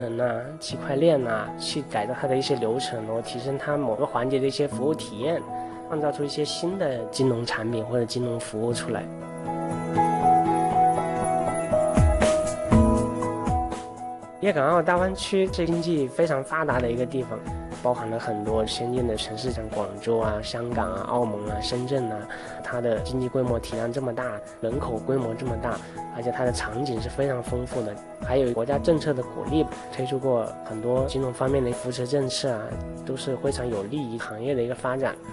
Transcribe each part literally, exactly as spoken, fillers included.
啊、区塊鏈啊，去改造它的一些流程，然後提升它某個環節的一些服務體驗，創造出一些新的金融產品或者金融服務出來。粵港澳大灣區是經濟非常發達的一個地方，包含了很多先進的城市，像廣州啊、香港啊、澳門啊、深圳啊，它的經濟規模體量這麼大，人口規模這麼大，而且它的場景是非常豐富的，還有國家政策的鼓勵，推出過很多金融方面的扶持政策啊，都是非常有利於行業的一個發展。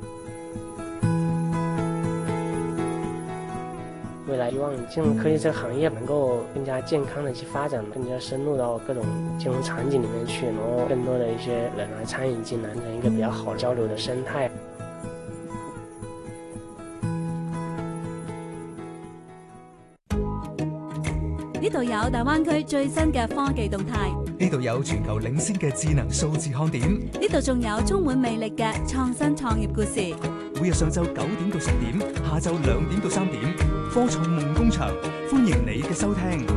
未來希望金融科技這個行業能夠更加健康的去發展，更加深入到各種金融場景裏面去，然後更多的一些人來參與進來，成一個比較好交流的生態。 呢度有大灣區最新嘅科技動態， 呢度有全球領先嘅智能數字看點， 呢度仲有充滿魅力嘅創新創業故事。 每日上晝九點到十點，下晝兩點到三點，科創夢工場，歡迎你嘅收聽。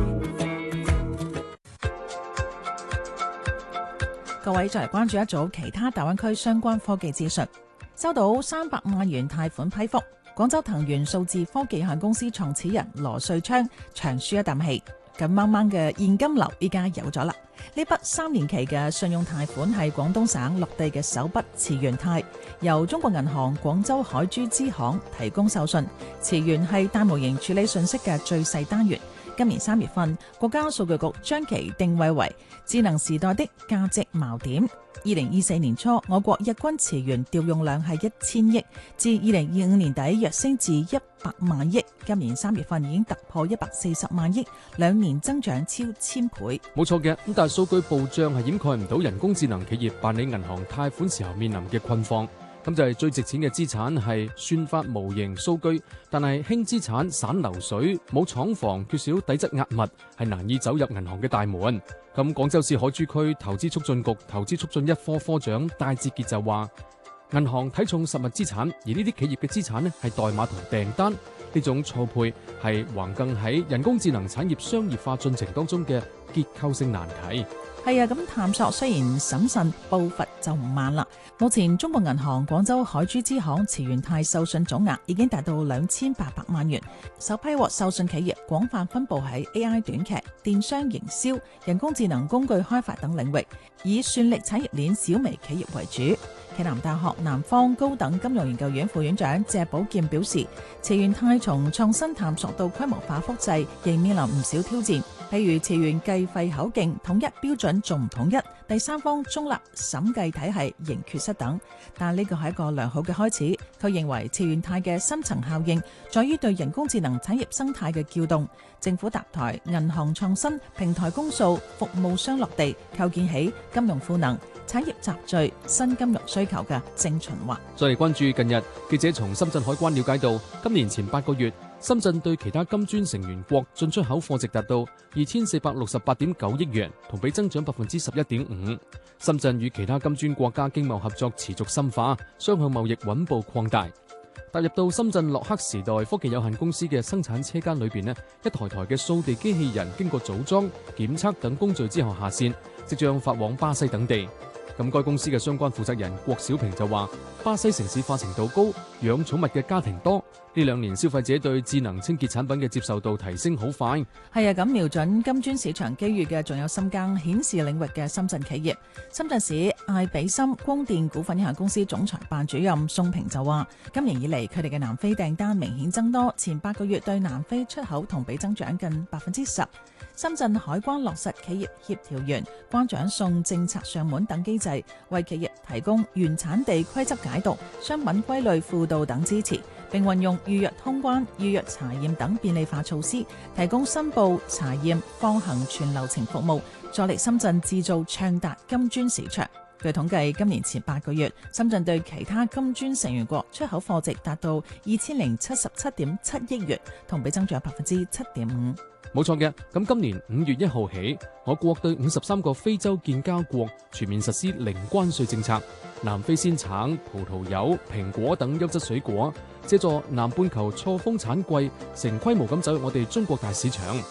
各位再嚟關注一組其他大灣區相關科技資訊。收到三百萬元貸款批覆，廣州騰源數字科技有限公司創始人羅瑞昌長舒一啖氣，緊掹掹嘅現金流依家有咗啦。呢筆三年期嘅信用貸款係廣東省落地嘅首筆慈源貸，由中國銀行廣州海珠支行提供授信。慈源係大模型處理信息嘅最細單元。今年三月份，國家數據局將其定位為智能時代的價值錨點。二零二四年初，我國日均慈源調用量係一千億，至二零二五年底躍升至一百萬億。今年三月份已經突破一百四十萬億，兩年增長超千倍。 冇錯嘅，咁但係數據暴漲係掩蓋唔到人工智能企業辦理銀行貸款時候面臨嘅困況。咁就係最值錢嘅資產係算法模型數據，但係輕資產散流水，冇廠房，缺少底質壓密，係難以走入銀行嘅大門。咁廣州市海珠區投資促進局投資促進一科科長戴志傑就話，銀行睇重實物資產，而呢啲企業嘅資產呢係代碼同訂單，呢種錯配係橫亘喺人工智能產業商業化進程當中嘅結構性難題。 係啊，咁探索雖然審慎，步伐就唔慢啦。目前中國銀行廣州海珠支行慈源貸授信總額已經達到兩千八百萬元，首批獲授信企業廣泛分佈喺 A I 短劇、電商營銷、人工智能工具開發等領域，以算力產業鏈小微企業為主。暨南大學南方高等金融研究院副院長謝寶劍表示，慈源貸從創新探索到規模化複製，仍面臨唔少挑戰。譬如慈源計費口徑統一標準仲唔統一，第三方中立審計體系仍缺失等，但呢個係一個良好嘅開始。佢認為慈源貸嘅深層效應在於對人工智能產業生態嘅撬動，政府搭台、銀行創新、平台公訴、服務商落地，構建起金融賦能、產業集聚、新金融需求嘅正循環。 再嚟關注近日，記者從深圳海關了解到，今年前八個月，深圳對其他金磚成員國進出口貨值達到二千四百六十八點九億元，同比增長百分之十一點五。深圳與其他金磚國家經貿合作持續深化，雙向貿易穩步擴大。踏入到深圳洛克時代科技有限公司嘅生產車間裏邊呢，一台台嘅掃地機器人經過組裝、檢測等工序之後下線，即將發往巴西等地。咁該公司嘅相關負責人郭小平就話，巴西城市化程度高，養寵物嘅家庭多，呢兩年消費者對智能清潔產品嘅接受度提升好快。 係啊，咁瞄準金磚市場機遇嘅仲有深耕顯示領域嘅深圳企業。深圳市艾比森光電股份有限公司總裁辦主任宋平就話，今年以嚟佢哋嘅南非訂單明顯增多，前八個月對南非出口同比增長近百分之十。深圳海關落實企業協調員、關長送政策上門等機制，為企業提供原產地規則解讀、商品歸類輔導等支持，並運用預約通關、預約查驗等便利化措施，提供申報、查驗、放行全流程服務，助力深圳製造暢達金磚市場。據統計，今年前八個月，深圳對其他金磚成員國出口貨值達到二千零七十七點七億元，同比增長百分之七點五。 冇錯嘅，咁今年五月一號起，我國對五十三個非洲建交國全面實施零關稅政策。南非鮮橙、葡萄柚、蘋果等優質水果，借助南半球錯峰產季，成規模咁走入我哋中國大市場。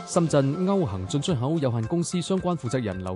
深圳歐行進出口有限公司相關負責人劉